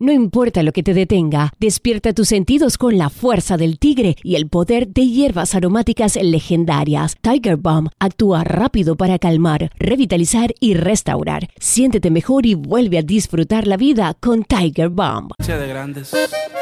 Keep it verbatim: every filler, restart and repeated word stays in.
No importa lo que te detenga, despierta tus sentidos con la fuerza del tigre y el poder de hierbas aromáticas legendarias. Tiger Balm actúa rápido para calmar, revitalizar y restaurar. Siéntete mejor y vuelve a disfrutar la vida con Tiger Balm. De grandes.